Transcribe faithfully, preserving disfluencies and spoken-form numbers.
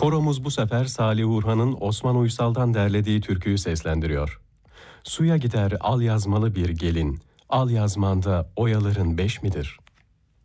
Koromuz bu sefer Salih Urhan'ın Osman Uysal'dan derlediği türküyü seslendiriyor. Suya gider al yazmalı bir gelin, al yazmanda oyaların beş midir?